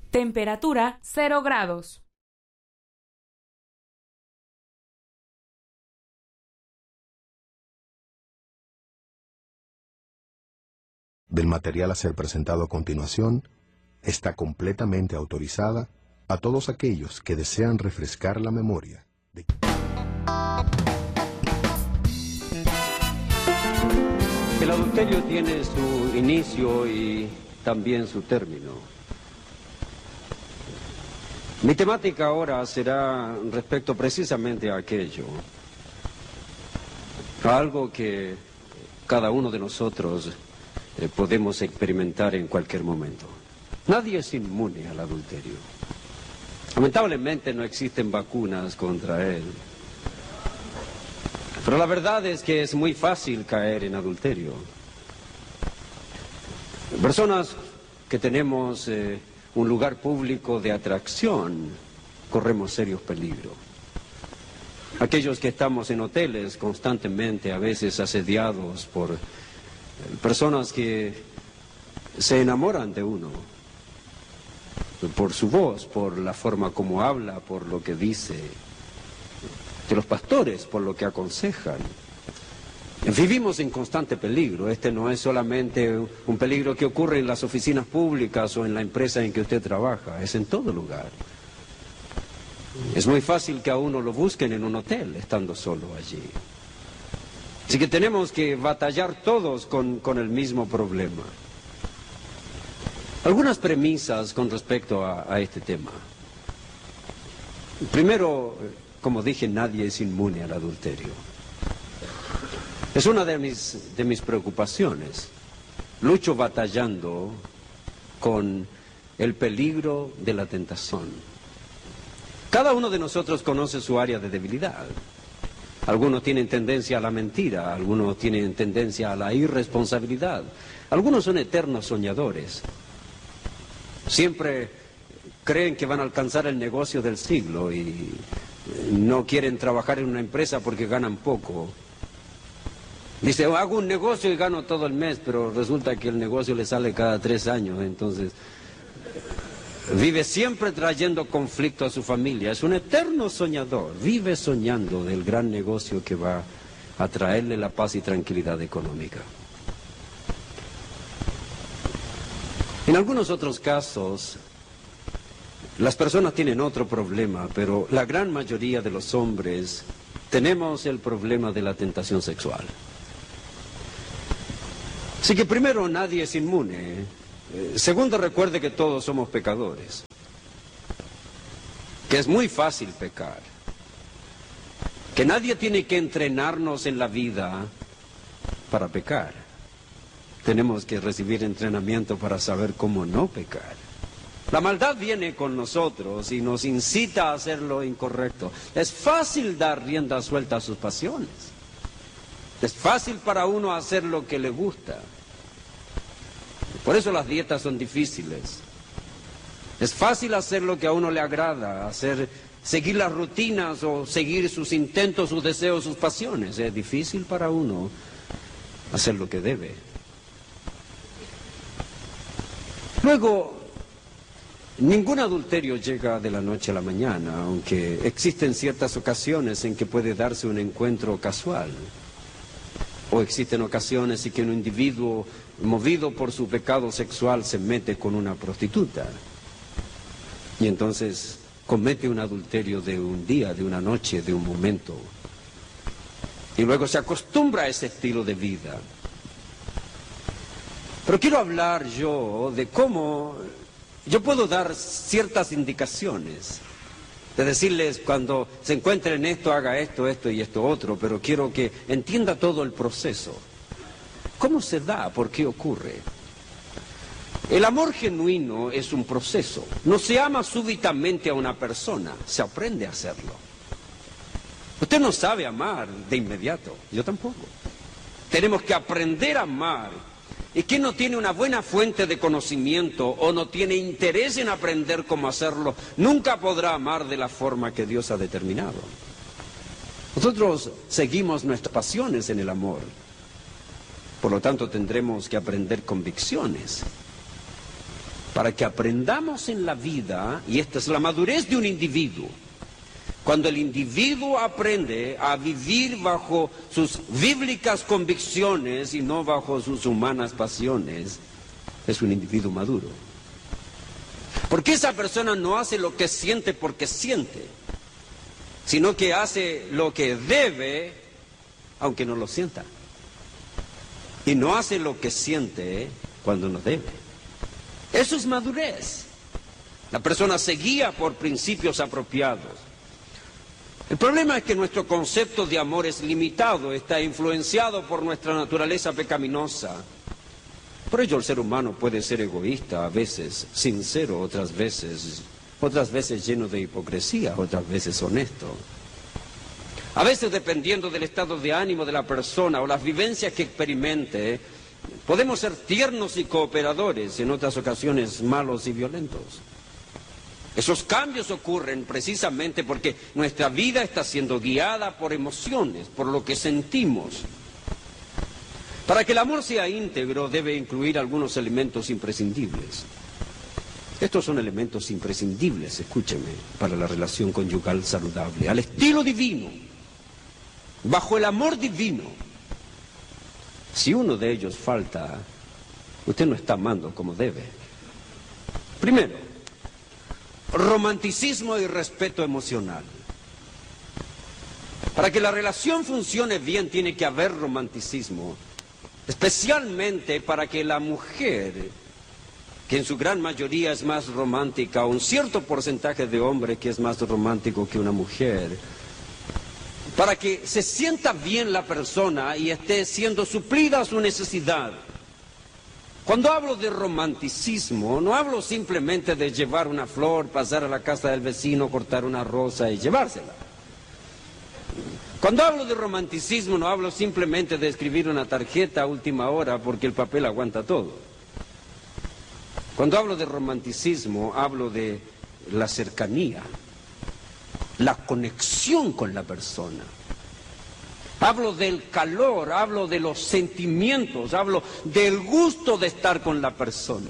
Temperatura 0 grados. Del material a ser presentado a continuación está completamente autorizada a todos aquellos que desean refrescar la memoria de... El adulterio tiene su inicio y también su término. Mi temática ahora será respecto precisamente a aquello, a algo que cada uno de nosotros podemos experimentar en cualquier momento. Nadie es inmune al adulterio. Lamentablemente no existen vacunas contra él. Pero la verdad es que es muy fácil caer en adulterio. Personas que tenemos un lugar público de atracción, corremos serios peligros. Aquellos que estamos en hoteles constantemente, a veces asediados por personas que se enamoran de uno, por su voz, por la forma como habla, por lo que dice, de los pastores, por lo que aconsejan. Vivimos en constante peligro. Este no es solamente un peligro que ocurre en las oficinas públicas o en la empresa en que usted trabaja, es en todo lugar. Es muy fácil que a uno lo busquen en un hotel, estando solo allí. Así que tenemos que batallar todos con el mismo problema. Algunas premisas con respecto a este tema. Primero, como dije, nadie es inmune al adulterio. Es una de mis preocupaciones. Lucho batallando con el peligro de la tentación. Cada uno de nosotros conoce su área de debilidad. Algunos tienen tendencia a la mentira, algunos tienen tendencia a la irresponsabilidad, algunos son eternos soñadores. Siempre creen que van a alcanzar el negocio del siglo y no quieren trabajar en una empresa porque ganan poco. Dice, hago un negocio y gano todo el mes, pero resulta que el negocio le sale cada 3 años, entonces vive siempre trayendo conflicto a su familia. Es un eterno soñador, vive soñando del gran negocio que va a traerle la paz y tranquilidad económica. En algunos otros casos, las personas tienen otro problema, pero la gran mayoría de los hombres tenemos el problema de la tentación sexual. Así que primero, nadie es inmune. Segundo, recuerde que todos somos pecadores, que es muy fácil pecar, que nadie tiene que entrenarnos en la vida para pecar. Tenemos que recibir entrenamiento para saber cómo no pecar. La maldad viene con nosotros y nos incita a hacer lo incorrecto. Es fácil dar rienda suelta a sus pasiones. Es fácil para uno hacer lo que le gusta. Por eso las dietas son difíciles. Es fácil hacer lo que a uno le agrada, seguir las rutinas o seguir sus intentos, sus deseos, sus pasiones. Es difícil para uno hacer lo que debe. Luego, ningún adulterio llega de la noche a la mañana, aunque existen ciertas ocasiones en que puede darse un encuentro casual. O existen ocasiones en que un individuo, movido por su pecado sexual, se mete con una prostituta. Y entonces comete un adulterio de un día, de una noche, de un momento. Y luego se acostumbra a ese estilo de vida. Pero quiero hablar yo de cómo yo puedo dar ciertas indicaciones. De decirles, cuando se encuentre en esto, haga esto, esto y esto otro, pero quiero que entienda todo el proceso. ¿Cómo se da? ¿Por qué ocurre? El amor genuino es un proceso. No se ama súbitamente a una persona, se aprende a hacerlo. Usted no sabe amar de inmediato, yo tampoco. Tenemos que aprender a amar. Y quien no tiene una buena fuente de conocimiento o no tiene interés en aprender cómo hacerlo, nunca podrá amar de la forma que Dios ha determinado. Nosotros seguimos nuestras pasiones en el amor. Por lo tanto, tendremos que aprender convicciones. para que aprendamos en la vida, y esta es la madurez de un individuo. Cuando el individuo aprende a vivir bajo sus bíblicas convicciones y no bajo sus humanas pasiones, es un individuo maduro. Porque esa persona no hace lo que siente porque siente, sino que hace lo que debe, aunque no lo sienta. Y no hace lo que siente cuando no debe. Eso es madurez. La persona se guía por principios apropiados. El problema es que nuestro concepto de amor es limitado, está influenciado por nuestra naturaleza pecaminosa. Por ello el ser humano puede ser egoísta, a veces sincero, otras veces lleno de hipocresía, otras veces honesto. A veces, dependiendo del estado de ánimo de la persona o las vivencias que experimente, podemos ser tiernos y cooperadores, en otras ocasiones malos y violentos. Esos cambios ocurren precisamente porque nuestra vida está siendo guiada por emociones, por lo que sentimos. Para que el amor sea íntegro debe incluir algunos elementos imprescindibles. Estos son elementos imprescindibles, escúcheme, para la relación conyugal saludable, al estilo divino, bajo el amor divino. Si uno de ellos falta, usted no está amando como debe. Primero, romanticismo y respeto emocional. Para que la relación funcione bien tiene que haber romanticismo, especialmente para que la mujer, que en su gran mayoría es más romántica, o un cierto porcentaje de hombres que es más romántico que una mujer, para que se sienta bien la persona y esté siendo suplida su necesidad. Cuando hablo de romanticismo, no hablo simplemente de llevar una flor, pasar a la casa del vecino, cortar una rosa y llevársela. Cuando hablo de romanticismo, no hablo simplemente de escribir una tarjeta a última hora porque el papel aguanta todo. Cuando hablo de romanticismo, hablo de la cercanía, la conexión con la persona. Hablo del calor, hablo de los sentimientos, hablo del gusto de estar con la persona.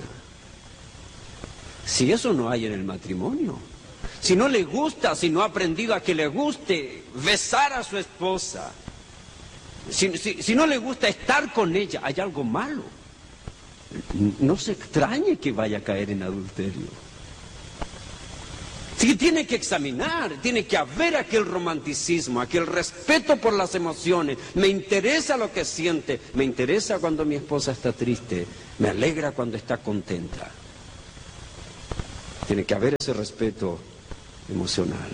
Si eso no hay en el matrimonio, si no le gusta, si no ha aprendido a que le guste besar a su esposa, si no le gusta estar con ella, hay algo malo. No se extrañe que vaya a caer en adulterio. Sí, tiene que examinar, tiene que haber aquel romanticismo, aquel respeto por las emociones. Me interesa lo que siente, me interesa cuando mi esposa está triste, me alegra cuando está contenta. Tiene que haber ese respeto emocional.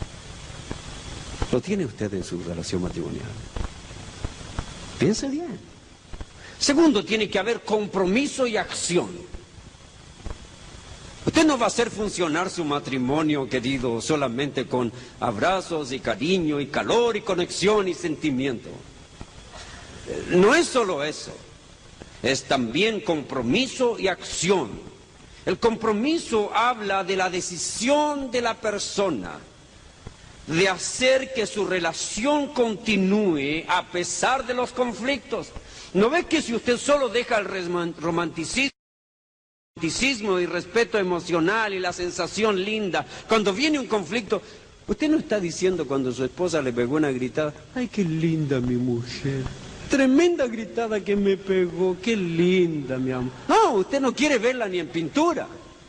¿Lo tiene usted en su relación matrimonial? Piense bien. Segundo, tiene que haber compromiso y acción. Usted no va a hacer funcionar su matrimonio, querido, solamente con abrazos y cariño y calor y conexión y sentimiento. No es solo eso, es también compromiso y acción. El compromiso habla de la decisión de la persona de hacer que su relación continúe a pesar de los conflictos. ¿No ve que si usted solo deja el romanticismo y respeto emocional y la sensación linda, cuando viene un conflicto, usted no está diciendo cuando su esposa le pegó una gritada, ¡ay, qué linda mi mujer! Tremenda gritada que me pegó, qué linda mi amor. No, usted no quiere verla ni en pintura.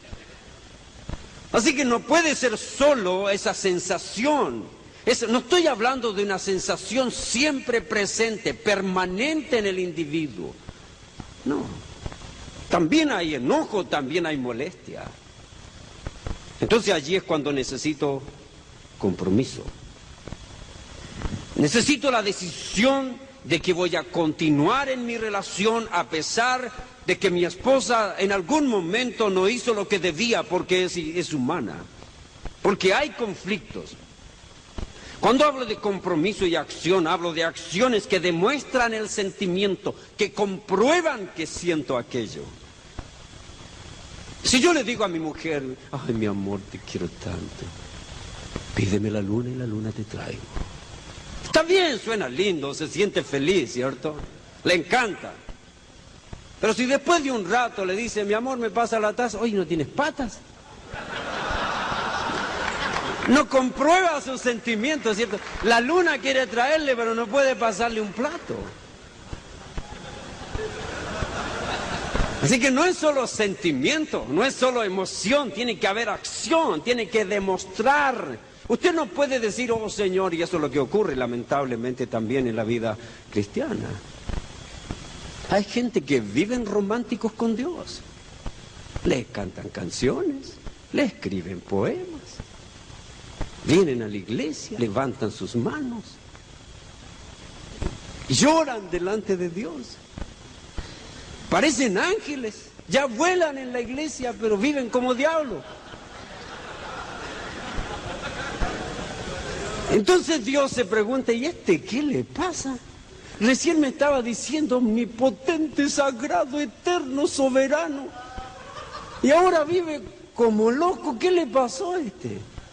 Así que no puede ser solo esa sensación. No estoy hablando de una sensación siempre presente, permanente en el individuo. No. También hay enojo, también hay molestia. Entonces allí es cuando necesito compromiso. Necesito la decisión de que voy a continuar en mi relación a pesar de que mi esposa en algún momento no hizo lo que debía porque es humana. Porque hay conflictos. Cuando hablo de compromiso y acción, hablo de acciones que demuestran el sentimiento, que comprueban que siento aquello. Si yo le digo a mi mujer, ay, mi amor, te quiero tanto, pídeme la luna y la luna te traigo. Está bien, suena lindo, se siente feliz, ¿cierto? Le encanta. Pero si después de un rato le dice, mi amor, me pasa la taza, oye, ¿no tienes patas? No comprueba sus sentimientos, ¿cierto? La luna quiere traerle, pero no puede pasarle un plato. Así que no es solo sentimiento, no es solo emoción, tiene que haber acción, tiene que demostrar. Usted no puede decir, oh Señor, y eso es lo que ocurre lamentablemente también en la vida cristiana. Hay gente que viven románticos con Dios. Les cantan canciones, le escriben poemas, vienen a la iglesia, levantan sus manos, lloran delante de Dios. Parecen ángeles, ya vuelan en la iglesia, pero viven como diablos. Entonces Dios se pregunta, ¿y este qué le pasa? Recién me estaba diciendo omnipotente, sagrado, eterno, soberano. Y ahora vive como loco. ¿Qué le pasó a este?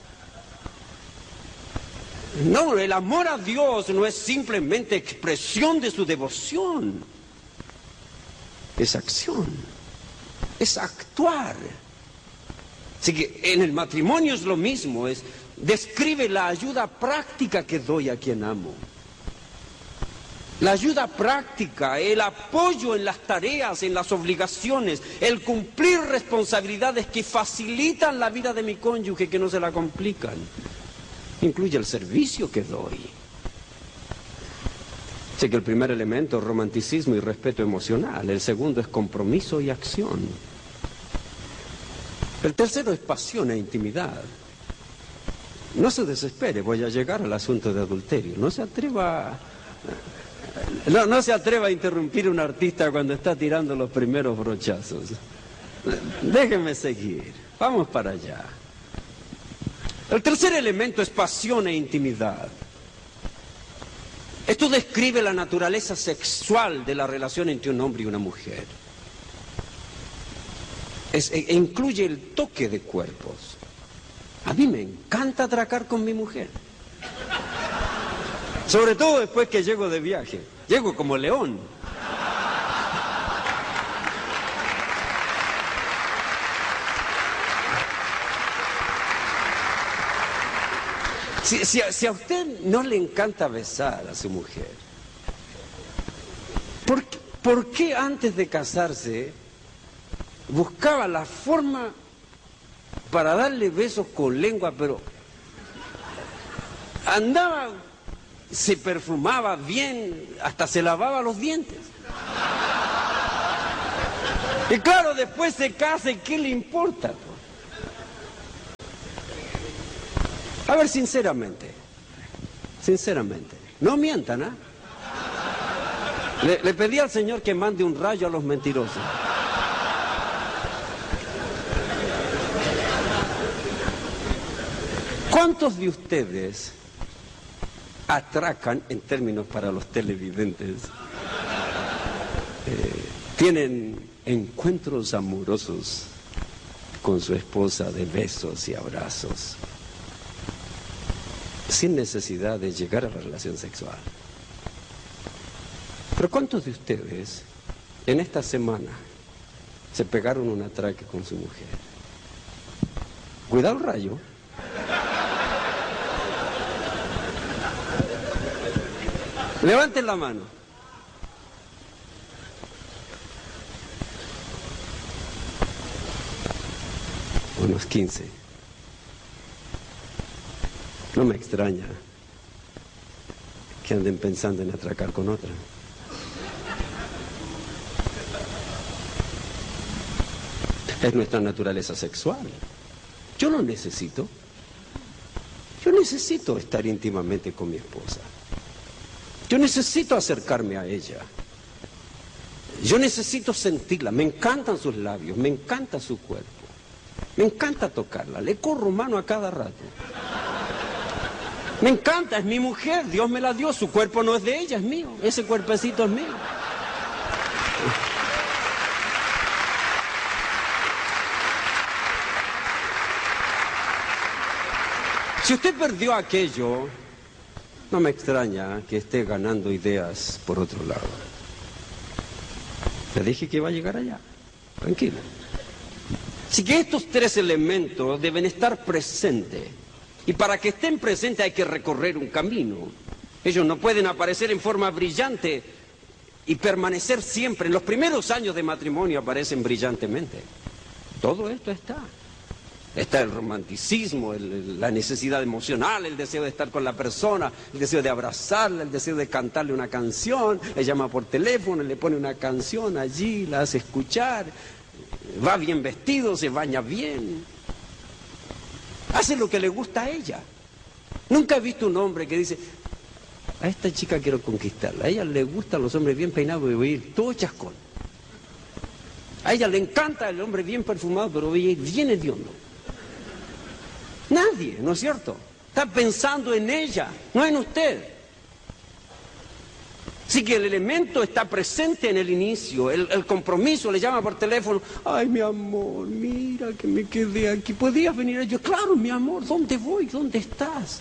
No, el amor a Dios no es simplemente expresión de su devoción. Es acción. Es actuar. Así que en el matrimonio es lo mismo. Describe la ayuda práctica que doy a quien amo. La ayuda práctica, el apoyo en las tareas, en las obligaciones, el cumplir responsabilidades que facilitan la vida de mi cónyuge, que no se la complican. Incluye el servicio que doy. Sé que el primer elemento es romanticismo y respeto emocional. El segundo es compromiso y acción. El tercero es pasión e intimidad. No se desespere, voy a llegar al asunto de adulterio. No se atreva a interrumpir a un artista cuando está tirando los primeros brochazos. Déjenme seguir. Vamos para allá. El tercer elemento es pasión e intimidad. Esto describe la naturaleza sexual de la relación entre un hombre y una mujer. Incluye el toque de cuerpos. A mí me encanta atracar con mi mujer. Sobre todo después que llego de viaje. Llego como león. Si a usted no le encanta besar a su mujer, ¿por qué antes de casarse buscaba la forma para darle besos con lengua, pero andaba, se perfumaba bien, hasta se lavaba los dientes? Y claro, después se casa y ¿qué le importa? A ver, sinceramente, no mientan, ¿ah? Le pedí al Señor que mande un rayo a los mentirosos. ¿Cuántos de ustedes atracan, en términos para los televidentes, tienen encuentros amorosos con su esposa de besos y abrazos, sin necesidad de llegar a la relación sexual? Pero ¿cuántos de ustedes en esta semana se pegaron un atraque con su mujer? Cuidado el rayo. Levanten la mano. Unos 15. No me extraña que anden pensando en atracar con otra. Es nuestra naturaleza sexual. Yo necesito estar íntimamente con mi esposa. Yo necesito acercarme a ella. Yo necesito sentirla. Me encantan sus labios, me encanta su cuerpo. Me encanta tocarla, le corro mano a cada rato. Me encanta, es mi mujer, Dios me la dio, su cuerpo no es de ella, es mío, ese cuerpecito es mío. Si usted perdió aquello, no me extraña que esté ganando ideas por otro lado. Le dije que iba a llegar allá. Tranquilo. Así que estos tres elementos deben estar presentes. Y para que estén presentes hay que recorrer un camino. Ellos no pueden aparecer en forma brillante y permanecer siempre. En los primeros años de matrimonio aparecen brillantemente. Todo esto está. Está el romanticismo, la necesidad emocional, el deseo de estar con la persona, el deseo de abrazarla, el deseo de cantarle una canción, le llama por teléfono, le pone una canción allí, la hace escuchar, va bien vestido, se baña bien, hace lo que le gusta a ella. Nunca he visto un hombre que dice, a esta chica quiero conquistarla, a ella le gustan los hombres bien peinados y voy a ir todo chascón. A ella le encanta el hombre bien perfumado, pero voy a ir bien hediondo. Nadie, ¿no es cierto? Está pensando en ella, no en usted. Así que el elemento está presente en el inicio, el compromiso, le llama por teléfono, ay mi amor, mira que me quedé aquí, ¿podías venir? Yo, claro mi amor, ¿dónde voy? ¿Dónde estás?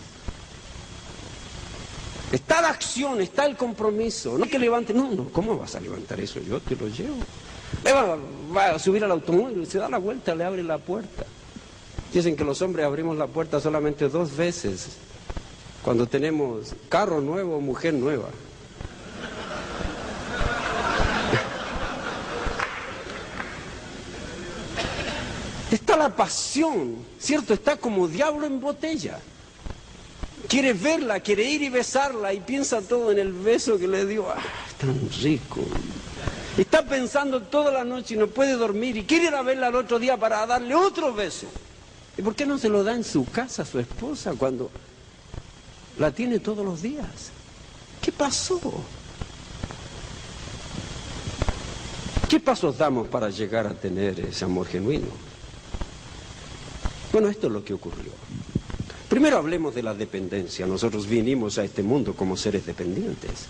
Está la acción, está el compromiso, no que levante, no, ¿cómo vas a levantar eso? Yo te lo llevo. Va a subir al automóvil, se da la vuelta, le abre la puerta. Dicen que los hombres abrimos la puerta solamente 2 veces, cuando tenemos carro nuevo o mujer nueva. Está la pasión, ¿cierto? Está como diablo en botella. Quiere verla, quiere ir y besarla y piensa todo en el beso que le dio. ¡Ah, tan rico! Está pensando toda la noche y no puede dormir y quiere ir a verla al otro día para darle otro beso. ¿Y por qué no se lo da en su casa a su esposa cuando la tiene todos los días? ¿Qué pasó? ¿Qué pasos damos para llegar a tener ese amor genuino? Bueno, esto es lo que ocurrió. Primero hablemos de la dependencia. Nosotros vinimos a este mundo como seres dependientes.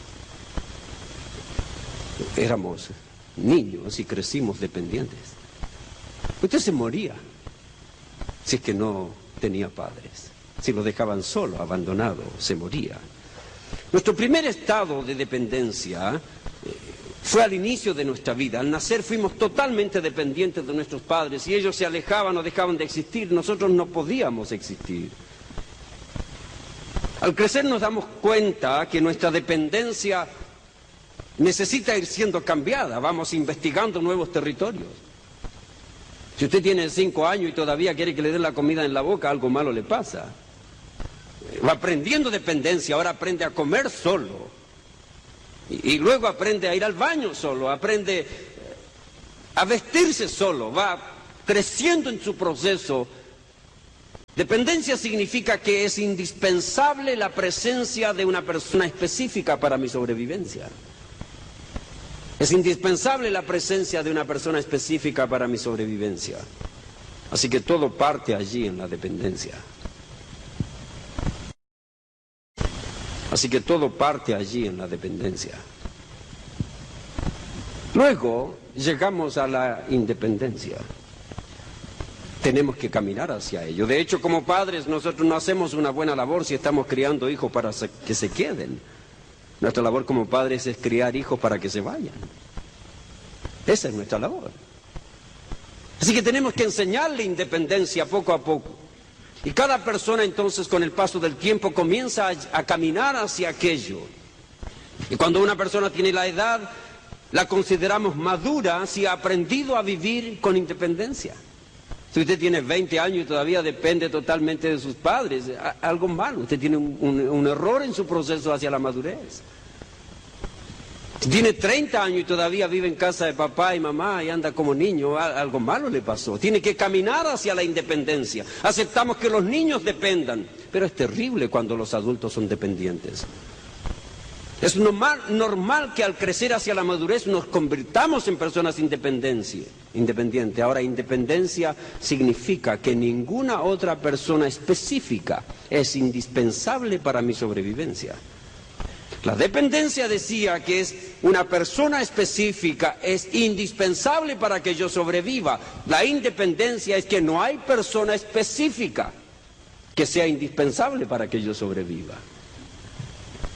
Éramos niños y crecimos dependientes. Usted se moría si es que no tenía padres. Si lo dejaban solo, abandonado, se moría. Nuestro primer estado de dependencia fue al inicio de nuestra vida. Al nacer fuimos totalmente dependientes de nuestros padres. Si ellos se alejaban o dejaban de existir, nosotros no podíamos existir. Al crecer nos damos cuenta que nuestra dependencia necesita ir siendo cambiada. Vamos investigando nuevos territorios. Si usted tiene 5 años y todavía quiere que le den la comida en la boca, algo malo le pasa. Va aprendiendo dependencia, ahora aprende a comer solo. Y luego aprende a ir al baño solo, aprende a vestirse solo, va creciendo en su proceso. Dependencia significa que es indispensable la presencia de una persona específica para mi sobrevivencia. Es indispensable la presencia de una persona específica para mi sobrevivencia. Así que todo parte allí en la dependencia. Así que todo parte allí en la dependencia. Luego llegamos a la independencia. Tenemos que caminar hacia ello. De hecho, como padres, nosotros no hacemos una buena labor si estamos criando hijos para que se queden. Nuestra labor como padres es criar hijos para que se vayan. Esa es nuestra labor. Así que tenemos que enseñarle independencia poco a poco. Y cada persona entonces con el paso del tiempo comienza a caminar hacia aquello. Y cuando una persona tiene la edad, la consideramos madura si ha aprendido a vivir con independencia. Si usted tiene 20 años y todavía depende totalmente de sus padres, algo malo, usted tiene un error en su proceso hacia la madurez. Si tiene 30 años y todavía vive en casa de papá y mamá y anda como niño, algo malo le pasó. Tiene que caminar hacia la independencia. Aceptamos que los niños dependan, pero es terrible cuando los adultos son dependientes. Es normal que al crecer hacia la madurez nos convirtamos en personas independientes. Ahora, independencia significa que ninguna otra persona específica es indispensable para mi sobrevivencia. La dependencia decía que es una persona específica, es indispensable para que yo sobreviva. La independencia es que no hay persona específica que sea indispensable para que yo sobreviva.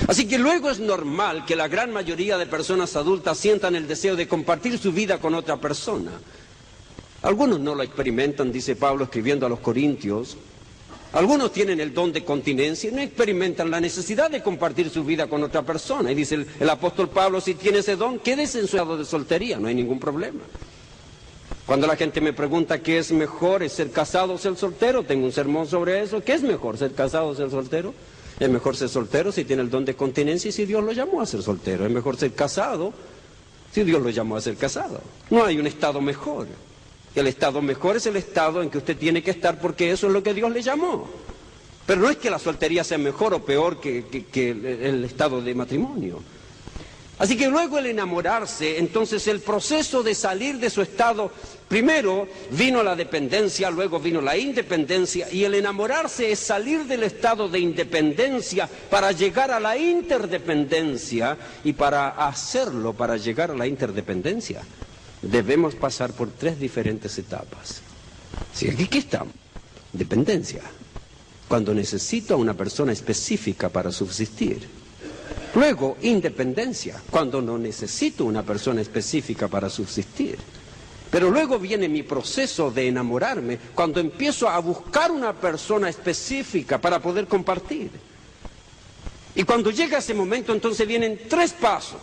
Así que luego es normal que la gran mayoría de personas adultas sientan el deseo de compartir su vida con otra persona. Algunos no lo experimentan, dice Pablo escribiendo a los Corintios. Algunos tienen el don de continencia y no experimentan la necesidad de compartir su vida con otra persona. Y dice el apóstol Pablo, si tiene ese don, quédese en su estado de soltería, no hay ningún problema. Cuando la gente me pregunta qué es mejor, ¿es ser casado o ser soltero? Tengo un sermón sobre eso. ¿Qué es mejor, ser casado o ser soltero? Es mejor ser soltero si tiene el don de continencia y si Dios lo llamó a ser soltero. Es mejor ser casado si Dios lo llamó a ser casado. No hay un estado mejor. El estado mejor es el estado en que usted tiene que estar porque eso es lo que Dios le llamó. Pero no es que la soltería sea mejor o peor que el estado de matrimonio. Así que luego el enamorarse, entonces el proceso de salir de su estado, primero vino la dependencia, luego vino la independencia, y el enamorarse es salir del estado de independencia para llegar a la interdependencia, y para hacerlo, para llegar a la interdependencia, debemos pasar por 3 diferentes etapas. ¿Sí? Aquí ¿qué estamos? Dependencia, cuando necesito a una persona específica para subsistir. Luego, independencia, cuando no necesito una persona específica para subsistir. Pero luego viene mi proceso de enamorarme, cuando empiezo a buscar una persona específica para poder compartir. Y cuando llega ese momento, entonces vienen 3 pasos.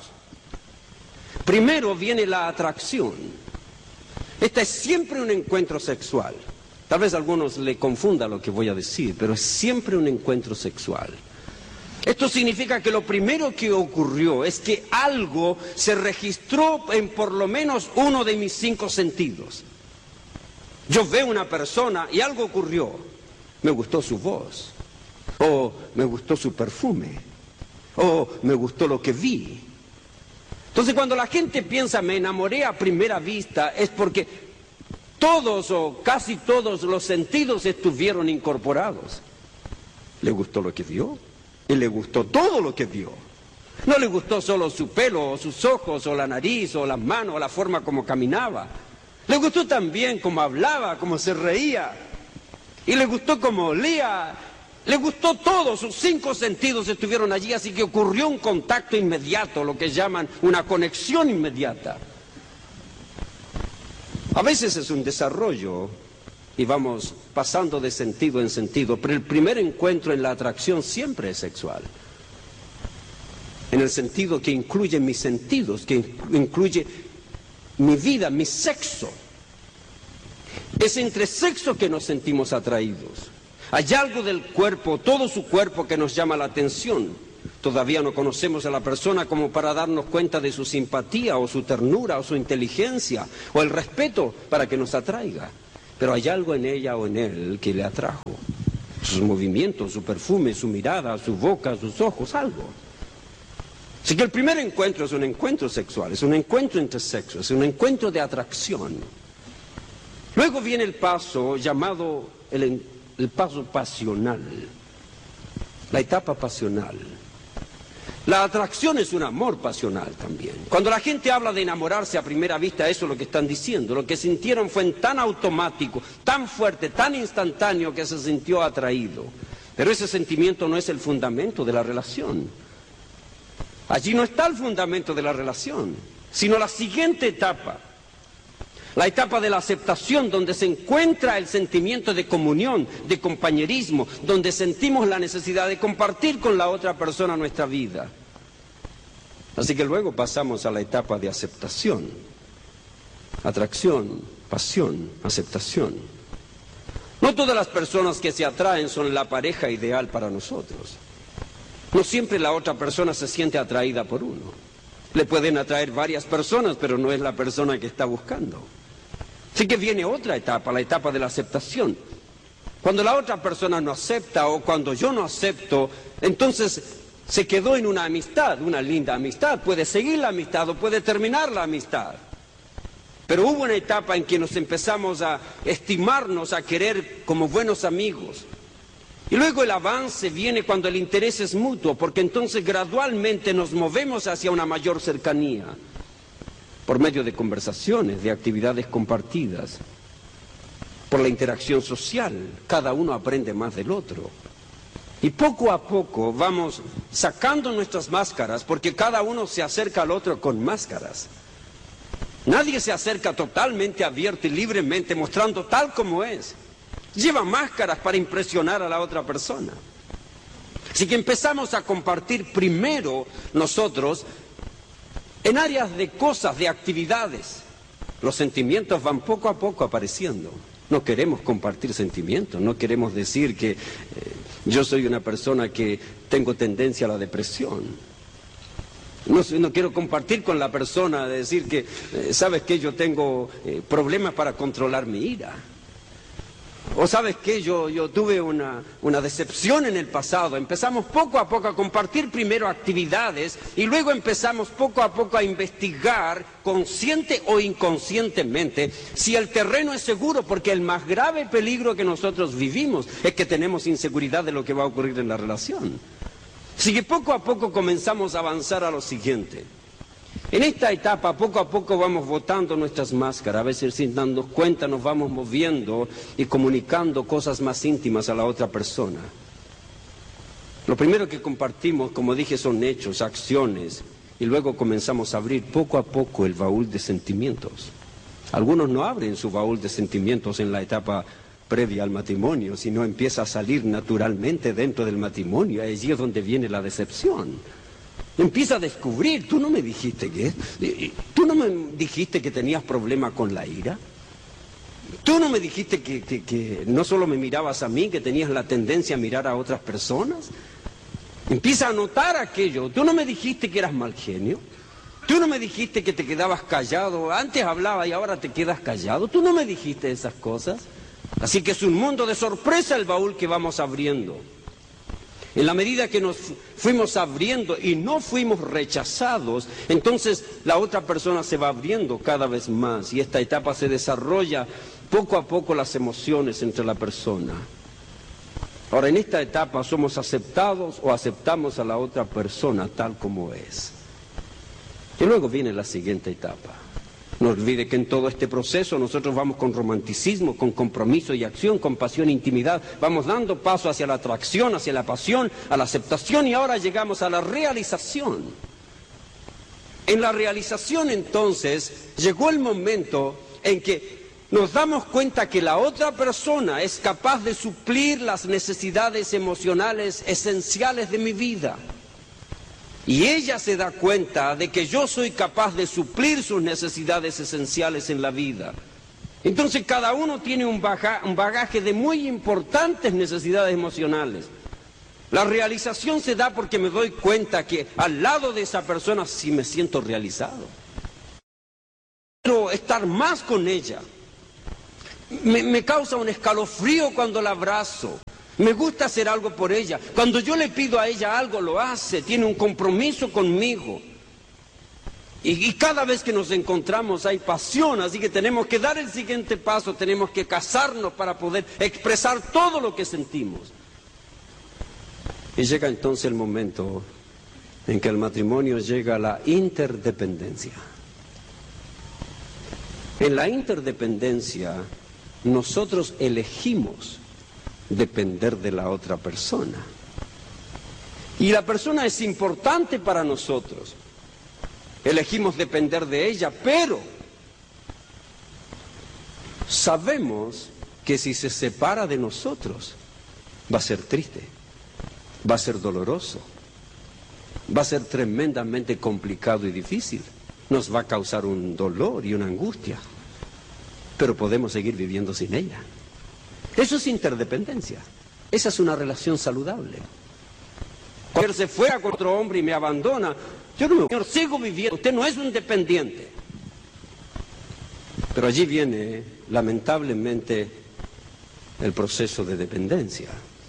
Primero viene la atracción. Este es siempre un encuentro sexual. Tal vez a algunos le confunda lo que voy a decir, pero es siempre un encuentro sexual. Esto significa que lo primero que ocurrió es que algo se registró en por lo menos uno de mis 5 sentidos. Yo veo una persona y algo ocurrió. Me gustó su voz, o me gustó su perfume, o me gustó lo que vi. Entonces cuando la gente piensa me enamoré a primera vista, es porque todos o casi todos los sentidos estuvieron incorporados. ¿Le gustó lo que vio? Y le gustó todo lo que vio. No le gustó solo su pelo, o sus ojos, o la nariz, o las manos, o la forma como caminaba. Le gustó también cómo hablaba, cómo se reía. Y le gustó cómo olía. Le gustó todo, sus 5 sentidos estuvieron allí, así que ocurrió un contacto inmediato, lo que llaman una conexión inmediata. A veces es un desarrollo y vamos pasando de sentido en sentido, pero el primer encuentro en la atracción siempre es sexual. En el sentido que incluye mis sentidos, que incluye mi vida, mi sexo. Es entre sexo que nos sentimos atraídos. Hay algo del cuerpo, todo su cuerpo, que nos llama la atención. Todavía no conocemos a la persona como para darnos cuenta de su simpatía, o su ternura, o su inteligencia, o el respeto para que nos atraiga. Pero hay algo en ella o en él que le atrajo. Sus movimientos, su perfume, su mirada, su boca, sus ojos, algo. Así que el primer encuentro es un encuentro sexual, es un encuentro entre sexos, es un encuentro de atracción. Luego viene el paso llamado el paso pasional, la etapa pasional. La atracción es un amor pasional también. Cuando la gente habla de enamorarse a primera vista, eso es lo que están diciendo. Lo que sintieron fue tan automático, tan fuerte, tan instantáneo que se sintió atraído. Pero ese sentimiento no es el fundamento de la relación. Allí no está el fundamento de la relación, sino la siguiente etapa. La etapa de la aceptación, donde se encuentra el sentimiento de comunión, de compañerismo, donde sentimos la necesidad de compartir con la otra persona nuestra vida. Así que luego pasamos a la etapa de aceptación, atracción, pasión, aceptación. No todas las personas que se atraen son la pareja ideal para nosotros. No siempre la otra persona se siente atraída por uno. Le pueden atraer varias personas, pero no es la persona que está buscando. Así que viene otra etapa, la etapa de la aceptación. Cuando la otra persona no acepta o cuando yo no acepto, entonces se quedó en una amistad, una linda amistad. Puede seguir la amistad o puede terminar la amistad. Pero hubo una etapa en que nos empezamos a estimarnos, a querer como buenos amigos. Y luego el avance viene cuando el interés es mutuo, porque entonces gradualmente nos movemos hacia una mayor cercanía. Por medio de conversaciones, de actividades compartidas, por la interacción social, cada uno aprende más del otro. Y poco a poco vamos sacando nuestras máscaras, porque cada uno se acerca al otro con máscaras. Nadie se acerca totalmente abierto y libremente, mostrando tal como es. Lleva máscaras para impresionar a la otra persona. Así que empezamos a compartir primero nosotros en áreas de cosas, de actividades. Los sentimientos van poco a poco apareciendo. No queremos compartir sentimientos, no queremos decir que yo soy una persona que tengo tendencia a la depresión. No quiero compartir con la persona, decir que, ¿sabes qué? Yo tengo problemas para controlar mi ira. O ¿sabes qué? Yo tuve una decepción en el pasado. Empezamos poco a poco a compartir primero actividades y luego empezamos poco a poco a investigar, consciente o inconscientemente, si el terreno es seguro, porque el más grave peligro que nosotros vivimos es que tenemos inseguridad de lo que va a ocurrir en la relación. Así que poco a poco comenzamos a avanzar a lo siguiente. En esta etapa, poco a poco vamos botando nuestras máscaras, a veces sin darnos cuenta nos vamos moviendo y comunicando cosas más íntimas a la otra persona. Lo primero que compartimos, como dije, son hechos, acciones, y luego comenzamos a abrir poco a poco el baúl de sentimientos. Algunos no abren su baúl de sentimientos en la etapa previa al matrimonio, sino empieza a salir naturalmente dentro del matrimonio. Allí es donde viene la decepción. Empieza a descubrir, tú no me dijiste que tenías problemas con la ira. Tú no me dijiste que no solo me mirabas a mí, que tenías la tendencia a mirar a otras personas. Empieza a notar aquello. Tú no me dijiste que eras mal genio. Tú no me dijiste que te quedabas callado. Antes hablaba y ahora te quedas callado. Tú no me dijiste esas cosas. Así que es un mundo de sorpresa el baúl que vamos abriendo. En la medida que nos fuimos abriendo y no fuimos rechazados, entonces la otra persona se va abriendo cada vez más y esta etapa se desarrolla poco a poco las emociones entre la persona. Ahora, en esta etapa somos aceptados o aceptamos a la otra persona tal como es. Y luego viene la siguiente etapa. No olvide que en todo este proceso nosotros vamos con romanticismo, con compromiso y acción, con pasión e intimidad. Vamos dando paso hacia la atracción, hacia la pasión, a la aceptación y ahora llegamos a la realización. En la realización entonces llegó el momento en que nos damos cuenta que la otra persona es capaz de suplir las necesidades emocionales esenciales de mi vida. Y ella se da cuenta de que yo soy capaz de suplir sus necesidades esenciales en la vida. Entonces cada uno tiene un bagaje de muy importantes necesidades emocionales. La realización se da porque me doy cuenta que al lado de esa persona sí me siento realizado. Quiero estar más con ella. Me causa un escalofrío cuando la abrazo. Me gusta hacer algo por ella. Cuando yo le pido a ella algo, lo hace. Tiene un compromiso conmigo. Y cada vez que nos encontramos hay pasión. Así que tenemos que dar el siguiente paso. Tenemos que casarnos para poder expresar todo lo que sentimos. Y llega entonces el momento en que el matrimonio llega a la interdependencia. En la interdependencia, nosotros elegimos depender de la otra persona. Y la persona es importante para nosotros. Elegimos depender de ella, pero sabemos que si se separa de nosotros, va a ser triste, va a ser doloroso, va a ser tremendamente complicado y difícil. Nos va a causar un dolor y una angustia, pero podemos seguir viviendo sin ella. Eso es interdependencia. Esa es una relación saludable. Cuando él se fuera con otro hombre y me abandona, yo no me sigo viviendo. Usted no es un dependiente. Pero allí viene, lamentablemente, el proceso de dependencia.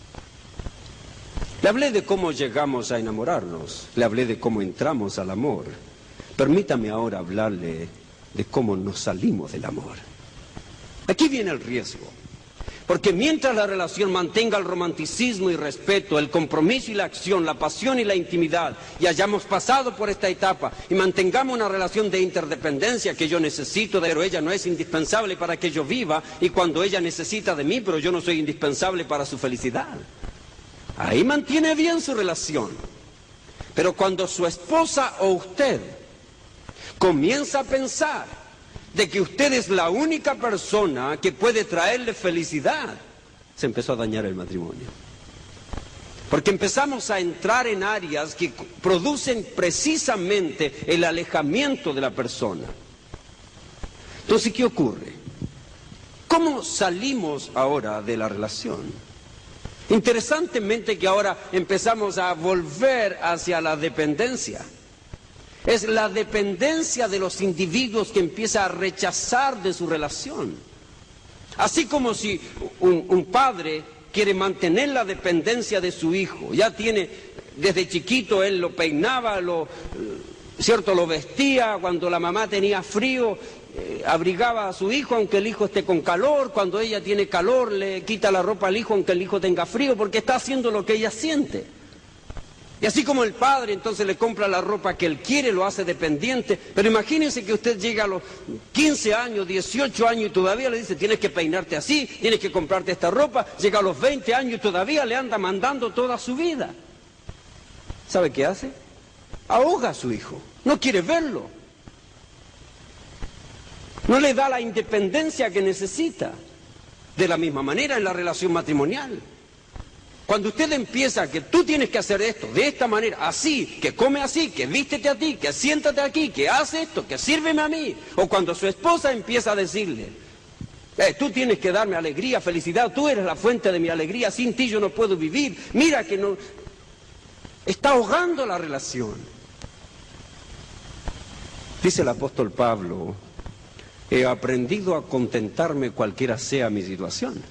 Le hablé de cómo llegamos a enamorarnos. Le hablé de cómo entramos al amor. Permítame ahora hablarle de cómo nos salimos del amor. Aquí viene el riesgo. Porque mientras la relación mantenga el romanticismo y respeto, el compromiso y la acción, la pasión y la intimidad, y hayamos pasado por esta etapa y mantengamos una relación de interdependencia que yo necesito, pero ella no es indispensable para que yo viva, y cuando ella necesita de mí, pero yo no soy indispensable para su felicidad. ahí mantiene bien su relación. Pero cuando su esposa o usted comienza a pensar de que usted es la única persona que puede traerle felicidad, se empezó a dañar el matrimonio. Porque empezamos a entrar en áreas que producen precisamente el alejamiento de la persona. Entonces, ¿qué ocurre? ¿Cómo salimos ahora de la relación? Interesantemente que ahora empezamos a volver hacia la dependencia. Es la dependencia de los individuos que empieza a rechazar de su relación. Así como si un padre quiere mantener la dependencia de su hijo. Ya tiene, desde chiquito él lo peinaba, lo vestía, cuando la mamá tenía frío, abrigaba a su hijo aunque el hijo esté con calor, cuando ella tiene calor le quita la ropa al hijo aunque el hijo tenga frío, porque está haciendo lo que ella siente. Y así como el padre entonces le compra la ropa que él quiere, lo hace dependiente. Pero imagínense que usted llega a los 15 años, 18 años y todavía le dice, tienes que peinarte así, tienes que comprarte esta ropa. Llega a los 20 años y todavía le anda mandando toda su vida. ¿Sabe qué hace? Ahoga a su hijo, no quiere verlo. No le da la independencia que necesita. De la misma manera en la relación matrimonial. Cuando usted empieza que tú tienes que hacer esto, de esta manera, así, que come así, que vístete a ti, que siéntate aquí, que hace esto, que sírveme a mí. O cuando su esposa empieza a decirle, tú tienes que darme alegría, felicidad, tú eres la fuente de mi alegría, sin ti yo no puedo vivir. Mira que no... Está ahogando la relación. Dice el apóstol Pablo, he aprendido a contentarme cualquiera sea mi situación.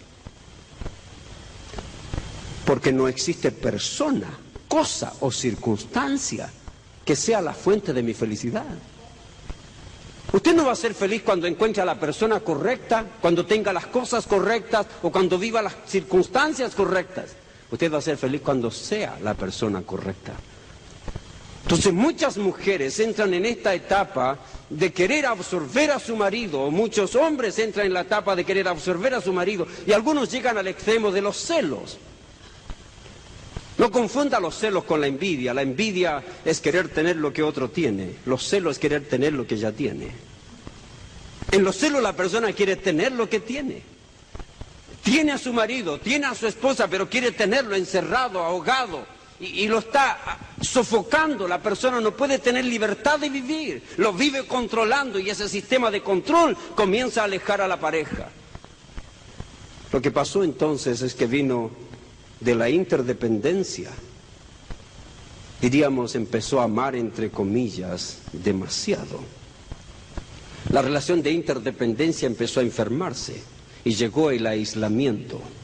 Porque no existe persona, cosa o circunstancia que sea la fuente de mi felicidad. Usted no va a ser feliz cuando encuentre a la persona correcta, cuando tenga las cosas correctas o cuando viva las circunstancias correctas. Usted va a ser feliz cuando sea la persona correcta. Entonces muchas mujeres entran en esta etapa de querer absorber a su marido, o muchos hombres entran en la etapa de querer absorber a su marido, y algunos llegan al extremo de los celos. No confunda los celos con la envidia. La envidia es querer tener lo que otro tiene. Los celos es querer tener lo que ya tiene. En los celos la persona quiere tener lo que tiene. Tiene a su marido, tiene a su esposa, pero quiere tenerlo encerrado, ahogado. Y lo está sofocando. La persona no puede tener libertad de vivir. Lo vive controlando y ese sistema de control comienza a alejar a la pareja. Lo que pasó entonces es que vino de la interdependencia, diríamos, empezó a amar entre comillas demasiado. La relación de interdependencia empezó a enfermarse y llegó el aislamiento.